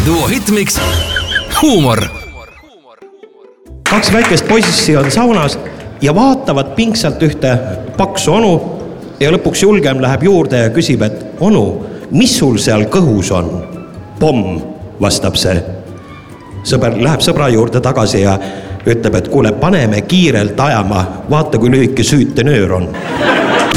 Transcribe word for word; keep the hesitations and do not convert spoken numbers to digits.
Duo Hitmix huumor. Kaks väikest poissi on saunas ja vaatavad pingsalt ühte paksu onu ja lõpuks julgem läheb juurde ja küsib, et onu, mis sul seal kõhus on? Pomm, vastab see. Sõber läheb sõbra juurde tagasi ja ütleb, et kuule, paneme kiirelt ajama, vaata kui lühike süütenöör on.